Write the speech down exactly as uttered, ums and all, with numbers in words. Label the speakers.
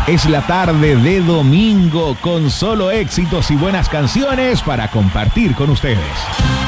Speaker 1: Es la tarde de domingo con solo éxitos y buenas canciones para compartir con ustedes.